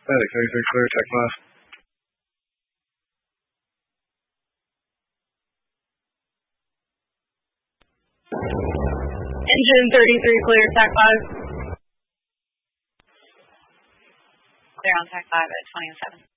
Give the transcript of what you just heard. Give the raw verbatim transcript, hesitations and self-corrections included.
Atlantic thirty-three clear, Tech five. Engine thirty-three clear, Tech five. Clear on Tech five at twenty and seven.